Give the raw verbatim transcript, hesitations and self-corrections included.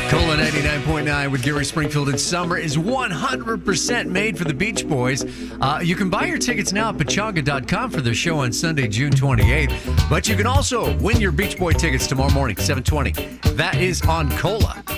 Cola ninety-nine point nine with Gary Springfield in summer is one hundred percent made for the Beach Boys. Uh, you can buy your tickets now at pachanga dot com for their show on Sunday, June twenty-eighth. But you can also win your Beach Boy tickets tomorrow morning, seven twenty. That is on Cola.